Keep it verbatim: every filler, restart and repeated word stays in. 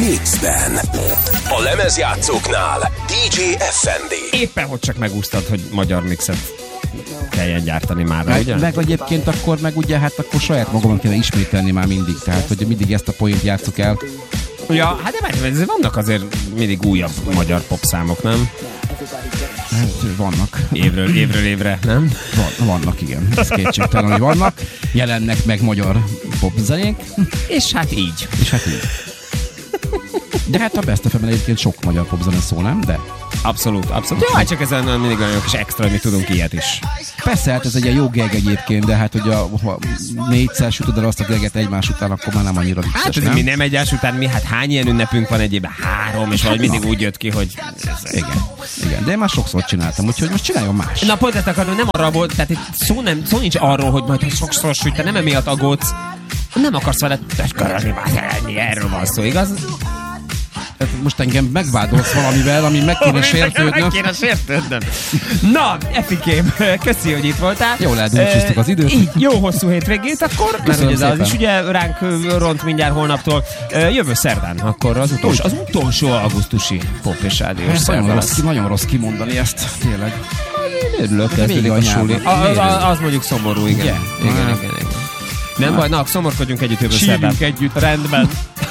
Mixben. A lemezjátszóknál dé dzsé ef en dé. Éppen hogy csak megúsztad, hogy magyar mixet kelljen gyártani már, meg, ugye? Meg egyébként akkor meg ugye, hát akkor saját magamon kéne ismételni már mindig, tehát hogy mindig ezt a poént játsszuk el. Ja, hát de várj, vannak azért mindig újabb magyar popszámok, nem? Hát vannak. Évről, évről évre, nem? Van, vannak, igen. Ez kétségtelen, hogy vannak. Jelennek meg magyar popzenék. És hát így. És hát így. De hát a Best ef em-en egyébként sok magyar popzene szó, nem? De abszolút, abszolút. Jó, hát csak ezen mindig olyan kis extra, hogy mi tudunk ilyet is. persze, hát ez egy ilyen jó geg egyébként, de hát hogy a, ha négyszer sütöd el azt a geget egymás után, akkor már nem annyira vicces, hát, nem? mi nem egymás után, mi hát hány ilyen ünnepünk van egyébben? Három, és valahogy mindig úgy jött ki, hogy... Igen, igen, de én már sokszor csináltam, úgyhogy most csináljon más. Na pont ezt akarom, nem arra volt, tehát itt szó, nem, szó nincs arról, hogy majd ha sokszor süt, te nem emiatt aggódsz, nem akarsz vele tökörözni, már ennyi, erről van szó, igaz? Tehát most engem megvádolsz valamivel, ami meg kéne sértődnöm. Meg kéne sértődnöm. Na, Efikém, köszi, hogy itt voltál. Jól eldúcsiztuk az időt. Így, jó hosszú hétvégét, akkor, mert ugye az is ugye ránk ront mindjárt holnaptól. Jövő szerdán, akkor az utolsó, az utolsó augusztusi pop és rádiós nagyon rossz, nagyon rossz kimondani ezt, tényleg. Én örülök, kezdődik a suli. Az mondjuk szomorú, igen. Igen, igen, igen. Nem baj, na, szomorkodjunk együtt jövő szerdán. Sírjunk együtt. Rendben.